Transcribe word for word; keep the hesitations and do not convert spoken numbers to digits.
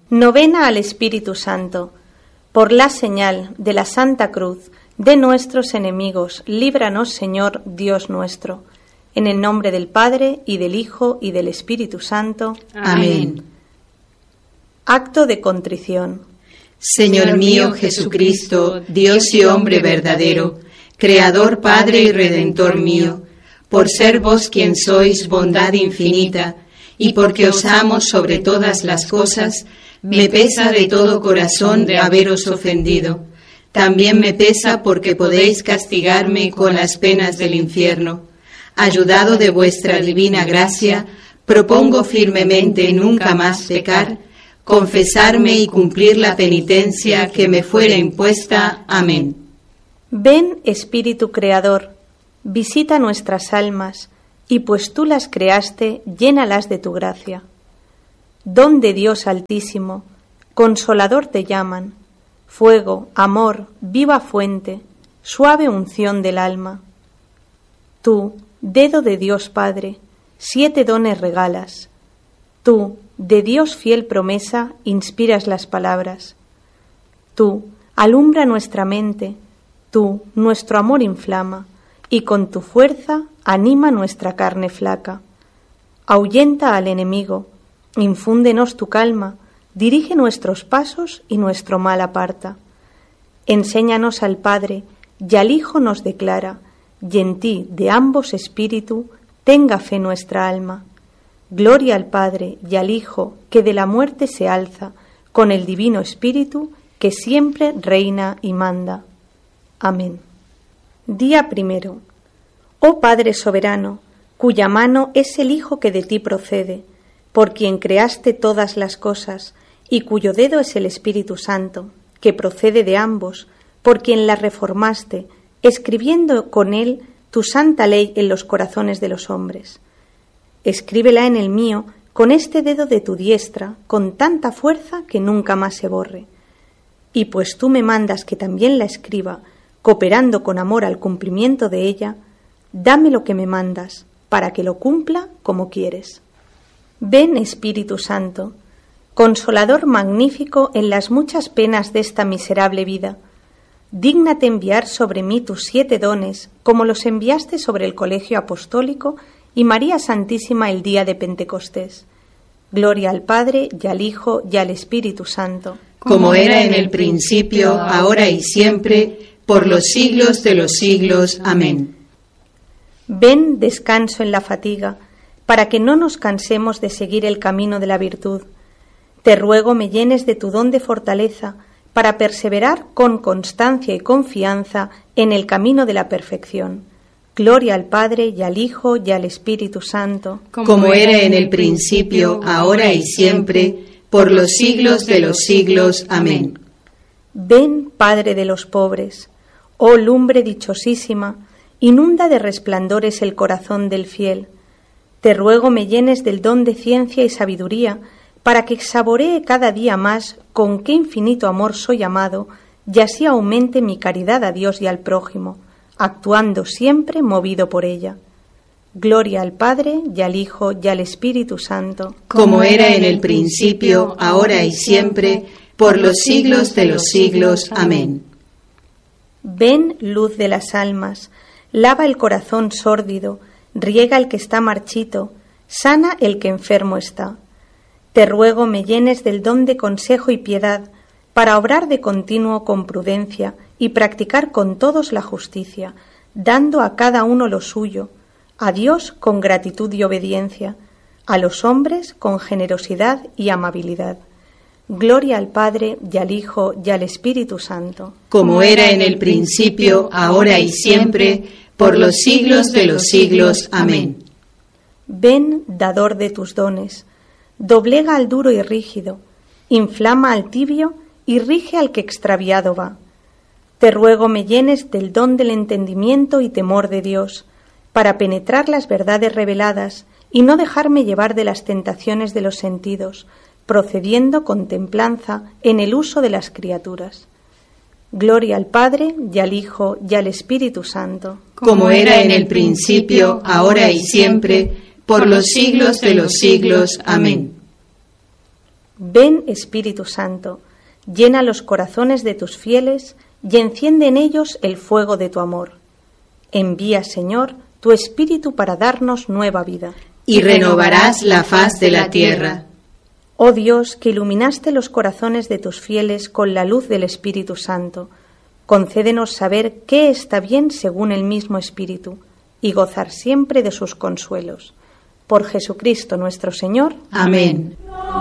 Novena al Espíritu Santo. Por la señal de la Santa Cruz de nuestros enemigos, líbranos, Señor, Dios nuestro. En el nombre del Padre, y del Hijo, y del Espíritu Santo. Amén. Acto de contrición. Señor mío Jesucristo, Dios y hombre verdadero, Creador, Padre y Redentor mío, por ser vos quien sois bondad infinita, y porque os amo sobre todas las cosas, me pesa de todo corazón de haberos ofendido. También me pesa porque podéis castigarme con las penas del infierno. Ayudado de vuestra divina gracia, propongo firmemente nunca más pecar, confesarme y cumplir la penitencia que me fuera impuesta. Amén. Ven, Espíritu Creador, visita nuestras almas, y pues tú las creaste, llénalas de tu gracia. Don de Dios Altísimo, Consolador te llaman, fuego, amor, viva fuente, suave unción del alma. Tú, dedo de Dios Padre, siete dones regalas. Tú, de Dios fiel promesa, inspiras las palabras. Tú, alumbra nuestra mente, tú, nuestro amor inflama, y con tu fuerza anima nuestra carne flaca. Ahuyenta al enemigo, infúndenos tu calma, dirige nuestros pasos y nuestro mal aparta. Enséñanos al Padre, y al Hijo nos declara, y en ti, de ambos espíritu, tenga fe nuestra alma. Gloria al Padre y al Hijo, que de la muerte se alza, con el Divino Espíritu, que siempre reina y manda. Amén. Día primero. Oh Padre soberano, cuya mano es el Hijo que de ti procede, por quien creaste todas las cosas, y cuyo dedo es el Espíritu Santo, que procede de ambos, por quien las reformaste, escribiendo con él tu santa ley en los corazones de los hombres. Escríbela en el mío con este dedo de tu diestra, con tanta fuerza que nunca más se borre. Y pues tú me mandas que también la escriba, cooperando con amor al cumplimiento de ella, dame lo que me mandas, para que lo cumpla como quieres. Ven, Espíritu Santo, Consolador magnífico en las muchas penas de esta miserable vida. Dígnate enviar sobre mí tus siete dones, como los enviaste sobre el Colegio Apostólico y María Santísima el día de Pentecostés. Gloria al Padre, y al Hijo, y al Espíritu Santo. Como era en el principio, ahora y siempre, por los siglos de los siglos. Amén. Ven, descanso en la fatiga, para que no nos cansemos de seguir el camino de la virtud. Te ruego me llenes de tu don de fortaleza, para perseverar con constancia y confianza en el camino de la perfección. Gloria al Padre, y al Hijo, y al Espíritu Santo. Como era en el principio, ahora y siempre, por los siglos de los siglos. Amén. Ven, Padre de los pobres, oh lumbre dichosísima, inunda de resplandores el corazón del fiel. Te ruego me llenes del don de ciencia y sabiduría, para que saboree cada día más con qué infinito amor soy amado, y así aumente mi caridad a Dios y al prójimo, actuando siempre movido por ella. Gloria al Padre, y al Hijo, y al Espíritu Santo. Como era en el principio, ahora y siempre, por los siglos de los siglos. Amén. Ven, luz de las almas, lava el corazón sórdido, riega el que está marchito, sana el que enfermo está. Te ruego me llenes del don de consejo y piedad, para obrar de continuo con prudencia y practicar con todos la justicia, dando a cada uno lo suyo, a Dios con gratitud y obediencia, a los hombres con generosidad y amabilidad. Gloria al Padre, y al Hijo, y al Espíritu Santo. Como era en el principio, ahora y siempre, por los siglos de los siglos. Amén. Ven, dador de tus dones, doblega al duro y rígido, inflama al tibio y rige al que extraviado va. Te ruego me llenes del don del entendimiento y temor de Dios, para penetrar las verdades reveladas y no dejarme llevar de las tentaciones de los sentidos, procediendo con templanza en el uso de las criaturas. Gloria al Padre, y al Hijo, y al Espíritu Santo. Como era en el principio, ahora y siempre, por los siglos de los siglos. Amén. Ven, Espíritu Santo, llena los corazones de tus fieles y enciende en ellos el fuego de tu amor. Envía, Señor, tu Espíritu para darnos nueva vida. Y renovarás la faz de la tierra. Oh Dios, que iluminaste los corazones de tus fieles con la luz del Espíritu Santo, concédenos saber qué está bien según el mismo Espíritu y gozar siempre de sus consuelos. Por Jesucristo nuestro Señor. Amén.